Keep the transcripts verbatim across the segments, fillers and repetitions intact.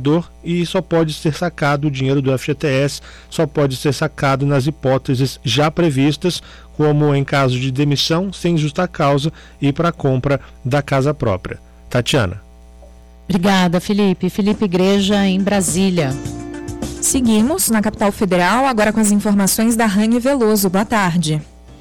governador e só pode ser sacado o dinheiro do F G T S, só pode ser sacado nas hipóteses já previstas, como em caso de demissão sem justa causa e para a compra da casa própria. Tatiana. Obrigada, Felipe. Felipe Igreja, em Brasília. Seguimos na capital federal, agora com as informações da Rani Veloso. Boa tarde.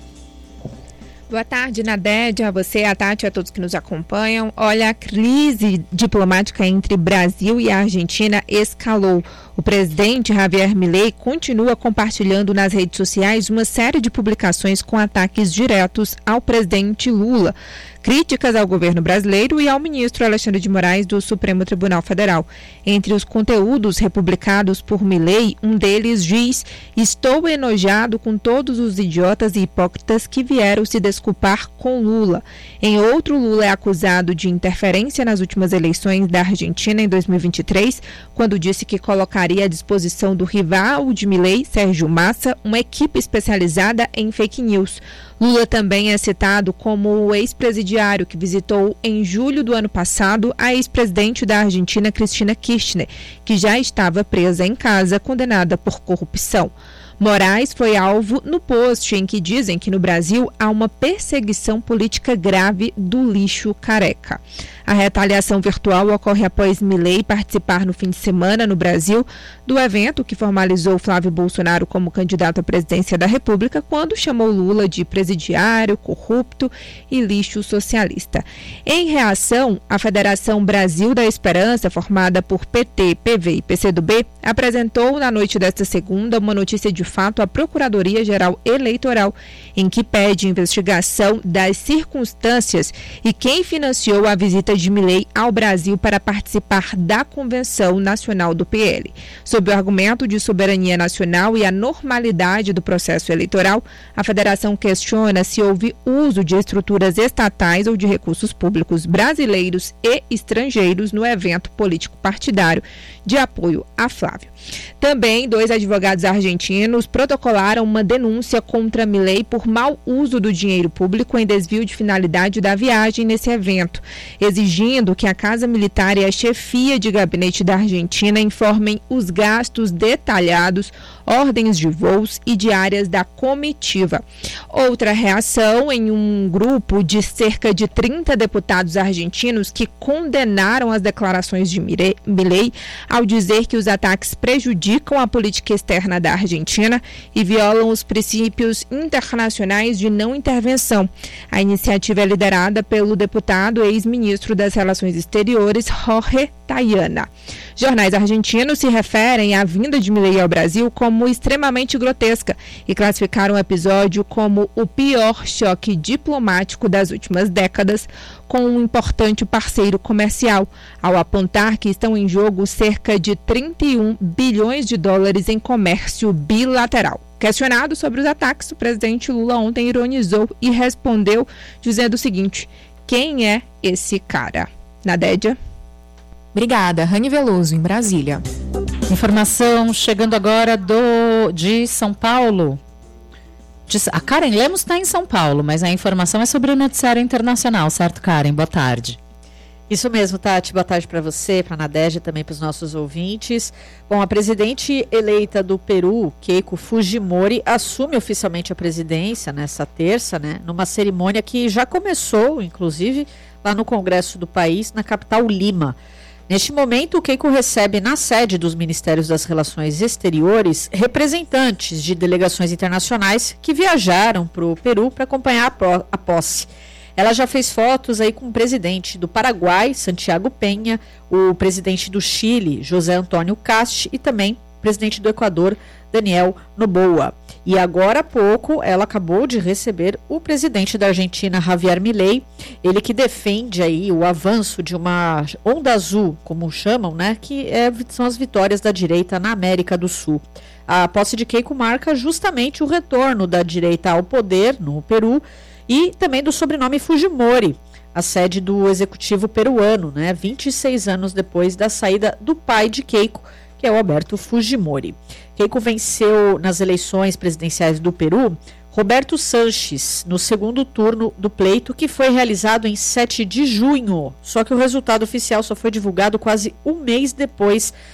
Boa tarde, Nadede, a você, a Tati, a todos que nos acompanham. Olha, a crise diplomática entre Brasil e a Argentina escalou. O presidente Javier Milei continua compartilhando nas redes sociais uma série de publicações com ataques diretos ao presidente Lula, críticas ao governo brasileiro e ao ministro Alexandre de Moraes do Supremo Tribunal Federal. Entre os conteúdos republicados por Milei, um deles diz: "Estou enojado com todos os idiotas e hipócritas que vieram se desculpar com Lula." Em outro, Lula é acusado de interferência nas últimas eleições da Argentina em dois mil e vinte e três, quando disse que colocaria à disposição do rival de Milei, Sérgio Massa, uma equipe especializada em fake news. Lula também é citado como o ex-presidiário que visitou em julho do ano passado a ex-presidente da Argentina, Cristina Kirchner, que já estava presa em casa, condenada por corrupção. Moraes foi alvo no post em que dizem que no Brasil há uma perseguição política grave do lixo careca. A retaliação virtual ocorre após Milei participar no fim de semana no Brasil do evento que formalizou Flávio Bolsonaro como candidato à presidência da República, quando chamou Lula de presidiário, corrupto e lixo socialista. Em reação, a Federação Brasil da Esperança, formada por P T, P V e P C do B, apresentou na noite desta segunda uma notícia de fato à Procuradoria-Geral Eleitoral, em que pede investigação das circunstâncias e quem financiou a visita de Milei ao Brasil para participar da Convenção Nacional do P L. Sob o argumento de soberania nacional e a normalidade do processo eleitoral, a federação questiona se houve uso de estruturas estatais ou de recursos públicos brasileiros e estrangeiros no evento político partidário de apoio a Flávio. Também, dois advogados argentinos protocolaram uma denúncia contra Milei por mau uso do dinheiro público em desvio de finalidade da viagem nesse evento, exigindo que a Casa Militar e a chefia de gabinete da Argentina informem os gastos detalhados, ordens de voos e diárias da comitiva. Outra reação em um grupo de cerca de trinta deputados argentinos que condenaram as declarações de Milei ao dizer que os ataques prejudicam a política externa da Argentina e violam os princípios internacionais de não intervenção. A iniciativa é liderada pelo deputado ex-ministro das Relações Exteriores, Jorge Tayana. Jornais argentinos se referem à vinda de Milei ao Brasil como extremamente grotesca e classificaram o episódio como o pior choque diplomático das últimas décadas com um importante parceiro comercial, ao apontar que estão em jogo cerca de trinta e um bilhões de dólares em comércio bilateral. Questionado sobre os ataques, o presidente Lula ontem ironizou e respondeu dizendo o seguinte: quem é esse cara? Nadédia? Obrigada. Rani Veloso, em Brasília. Informação chegando agora do, de São Paulo. De, a Karen Lemos está em São Paulo, mas a informação é sobre o noticiário internacional, certo, Karen? Boa tarde. Isso mesmo, Tati. Boa tarde para você, para a Nadege e também para os nossos ouvintes. Bom, a presidente eleita do Peru, Keiko Fujimori, assume oficialmente a presidência nessa terça, né, numa cerimônia que já começou, inclusive, lá no Congresso do país, na capital Lima. Neste momento, o Keiko recebe na sede dos Ministérios das Relações Exteriores representantes de delegações internacionais que viajaram para o Peru para acompanhar a, pro, a posse. Ela já fez fotos aí com o presidente do Paraguai, Santiago Penha, o presidente do Chile, José Antônio Kast, e também o presidente do Equador, Daniel Noboa. E agora há pouco ela acabou de receber o presidente da Argentina, Javier Milei, ele que defende aí o avanço de uma onda azul, como chamam, né, que é, são as vitórias da direita na América do Sul. A posse de Keiko marca justamente o retorno da direita ao poder no Peru e também do sobrenome Fujimori, a sede do executivo peruano, né, vinte e seis anos depois da saída do pai de Keiko, que é o Alberto Fujimori. Keiko venceu nas eleições presidenciais do Peru Roberto Sanches no segundo turno do pleito, que foi realizado em sete de junho. Só que o resultado oficial só foi divulgado quase um mês depois